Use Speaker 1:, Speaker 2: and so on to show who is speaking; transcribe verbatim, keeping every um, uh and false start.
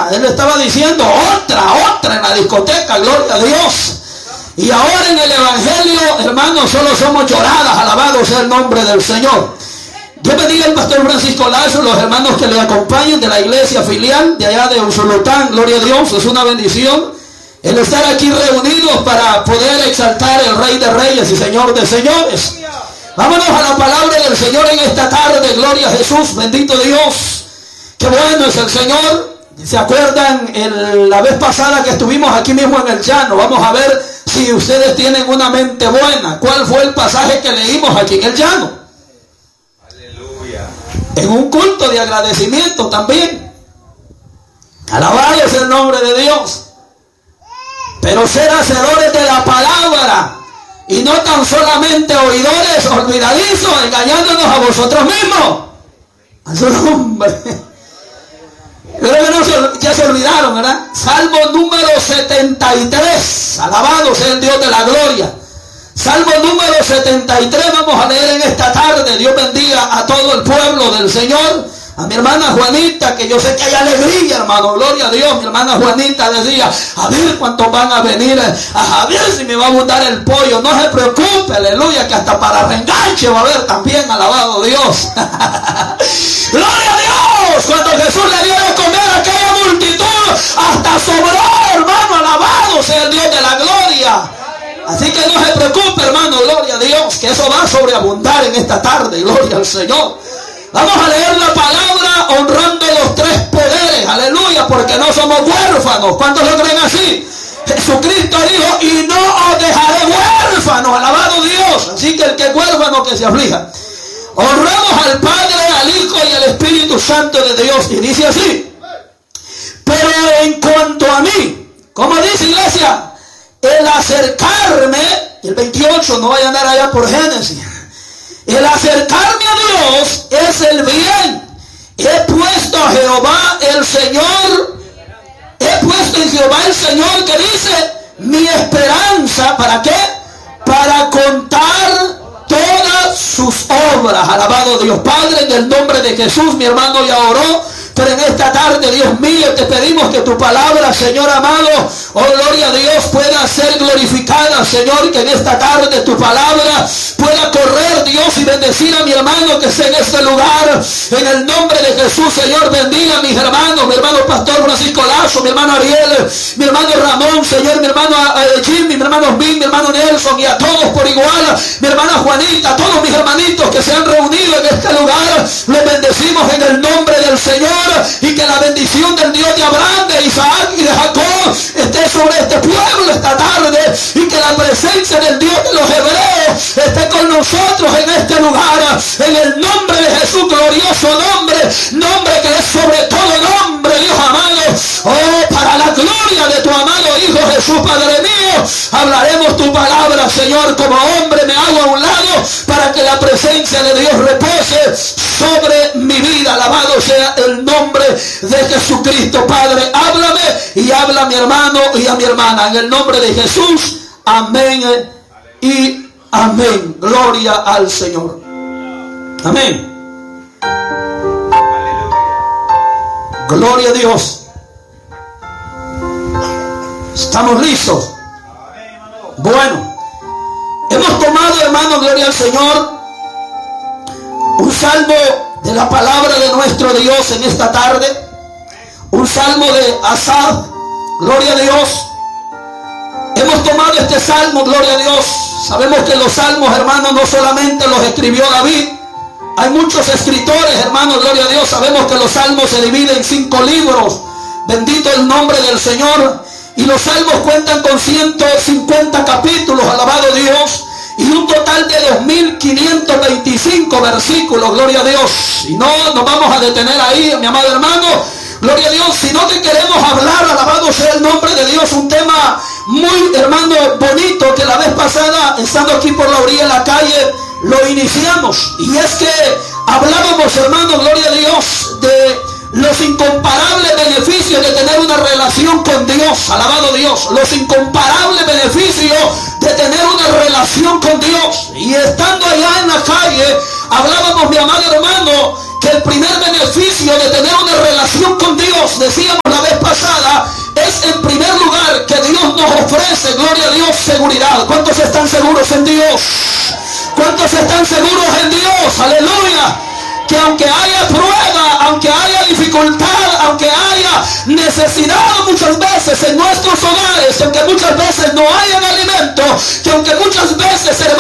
Speaker 1: él estaba diciendo otra, otra en la discoteca, gloria a Dios. Y ahora en el evangelio, hermanos, solo somos lloradas, alabado sea el nombre del Señor. Dios bendiga al pastor Francisco Lazo, los hermanos que le acompañan de la iglesia filial de allá de Usulután, gloria a Dios, es una bendición el estar aquí reunidos para poder exaltar el Rey de Reyes y Señor de Señores. Vámonos a la palabra del Señor en esta tarde, gloria a Jesús, bendito Dios. Qué bueno es el Señor. ¿Se acuerdan el, la vez pasada que estuvimos aquí mismo en el llano? Vamos a ver si ustedes tienen una mente buena. ¿Cuál fue el pasaje que leímos aquí en el llano? Aleluya. En un culto de agradecimiento también. Alabado es el nombre de Dios. Pero ser hacedores de la palabra y no tan solamente oidores olvidadizos, engañándonos a vosotros mismos. A su nombre. Creo que no se, ya se olvidaron, ¿verdad? Salmo número setenta y tres. Alabado sea el Dios de la gloria. Salmo número setenta y tres vamos a leer en esta tarde. Dios bendiga a todo el pueblo del Señor. A mi hermana Juanita, que yo sé que hay alegría, hermano, gloria a Dios. Mi hermana Juanita decía, a ver cuántos van a venir, a ver si me va a abundar el pollo. No se preocupe, aleluya, que hasta para reenganche va a haber también, alabado Dios. Gloria a Dios. Cuando Jesús le dio de comer a aquella multitud, hasta sobró, hermano, alabado sea el Dios de la gloria. Así que no se preocupe, hermano, gloria a Dios, que eso va a sobreabundar en esta tarde, gloria al Señor. Vamos a leer la palabra honrando los tres poderes, aleluya, porque no somos huérfanos. ¿Cuántos lo creen así? Jesucristo dijo, y no os dejaré huérfanos, alabado Dios. Así que el que es huérfano que se aflija. Honramos al Padre, al Hijo y al Espíritu Santo de Dios. Y dice así, pero en cuanto a mí, ¿cómo dice iglesia? El acercarme, el veintiocho, no vaya a andar allá por Génesis. El acercarme a Dios es el bien. He puesto a Jehová el Señor. He puesto en Jehová el Señor, que dice, mi esperanza, ¿para qué? Para contar todas sus obras. Alabado Dios Padre, en el nombre de Jesús, mi hermano ya oró. Pero en esta tarde, Dios mío, te pedimos que tu palabra, Señor amado, oh gloria a Dios, pueda ser glorificada, Señor, que en esta tarde tu palabra pueda correr, Dios, y bendecir a mi hermano que esté en este lugar. En el nombre de Jesús, Señor, bendiga a mis hermanos, mi hermano Pastor Francisco Lazo, mi hermano Ariel, mi hermano Ramón, Señor, mi hermano eh, Jimmy, mi hermano Bill, mi hermano Nelson, y a todos por igual, mi hermana Juanita, a todos mis hermanitos que se han reunido en este lugar, les bendecimos en el nombre del Señor. Y que la bendición del Dios de Abraham, de Isaac y de Jacob esté sobre este pueblo esta tarde, y que la presencia del Dios de los hebreos esté con nosotros en este lugar, en el nombre de Jesús, glorioso nombre, nombre que es sobre todo nombre, Dios amado. Oh, para la gloria de tu amado Hijo Jesús, Padre mío, hablaremos tu palabra, Señor. Como hombre me hago a un lado para que la presencia de Dios repose sobre mi vida. Alabado sea el nombre de Jesucristo, Padre. Háblame y habla a mi hermano y a mi hermana. En el nombre de Jesús, amén y amén. Gloria al Señor. Amén. Gloria a Dios. ¿Estamos listos? Bueno, hemos tomado, hermano, gloria al Señor, un salmo de la palabra de nuestro Dios en esta tarde, un salmo de Asaf, gloria a Dios. Hemos tomado este salmo, gloria a Dios. Sabemos que los salmos, hermanos, no solamente los escribió David. Hay muchos escritores, hermanos, gloria a Dios. Sabemos que los salmos se dividen en cinco libros. Bendito el nombre del Señor. Y los salmos cuentan con ciento cincuenta capítulos, alabado Dios. Y un total de dos mil quinientos veinticinco versículos, gloria a Dios. Y no nos vamos a detener ahí, mi amado hermano, gloria a Dios, sino que queremos hablar, alabado sea el nombre de Dios, un tema muy, hermano, bonito, que la vez pasada, estando aquí por la orilla de la calle, lo iniciamos. Y es que hablábamos, hermano, gloria a Dios, de los incomparables beneficios de tener una relación con Dios, alabado Dios, los incomparables beneficios de tener una relación con Dios. Y estando allá en la calle, hablábamos, mi amado hermano, que el primer beneficio de tener una relación con Dios, decíamos la vez pasada, gloria a Dios, seguridad. ¿Cuántos están seguros en Dios? ¿Cuántos están seguros en Dios? Aleluya. Que aunque haya prueba, aunque haya dificultad, aunque haya necesidad muchas veces en nuestros hogares, aunque muchas veces no hayan alimento, que aunque muchas veces, hermano,